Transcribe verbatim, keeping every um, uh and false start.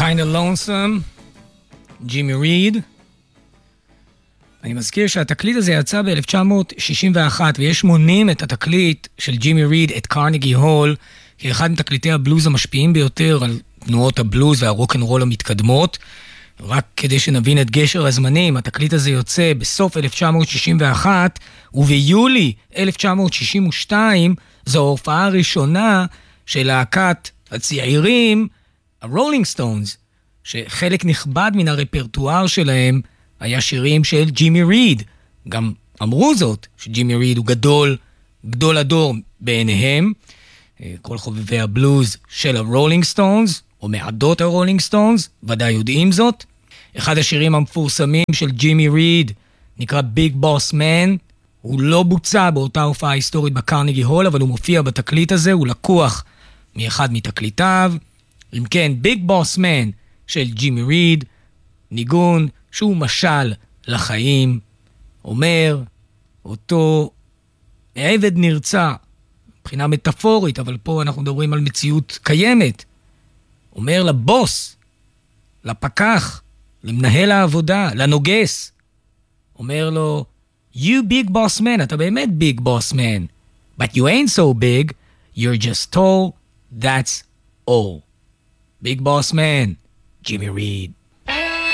Kinda Lonesome, ג'ימי ריד. אני מזכיר שהתקליט הזה יצא ב-אלף תשע מאות שישים ואחת, ויש מונים את התקליט של ג'ימי ריד, את קרנגי הול, כאחד מתקליטי הבלוז המשפיעים ביותר על תנועות הבלוז והרוק'נ'רול המתקדמות. רק כדי שנבין את גשר הזמנים, התקליט הזה יוצא בסוף אלף תשע מאות שישים ואחת, וביולי אלף תשע מאות שישים ושתיים זו ההופעה הראשונה של להקת הצעירים, הרולינג סטונס, שחלק נכבד מן הרפרטואר שלהם היה שירים של ג'ימי ריד. גם אמרו זאת, שג'ימי ריד הוא גדול, גדול הדור בעיניהם. כל חובבי הבלוז של הרולינג סטונס, או מעדות הרולינג סטונס, ודאי יודעים זאת. אחד השירים המפורסמים של ג'ימי ריד נקרא ביג בוס מן. הוא לא בוצע באותה הופעה היסטורית בקרנגי הול, אבל הוא מופיע בתקליט הזה, הוא לקוח מאחד מתקליטיו. אם כן, ביג בוס מן של ג'ימי ריד, ניגון שהוא משל לחיים, אומר אותו עבד נרצע, מבחינה מטאפורית, אבל פה אנחנו מדברים על מציאות קיימת. אומר לבוס, לפקח, למנהל העבודה, לנוגס, אומר לו, you big boss man, אתה באמת big boss man, but you ain't so big, you're just tall, that's all. Big boss man, Jimmy Reed.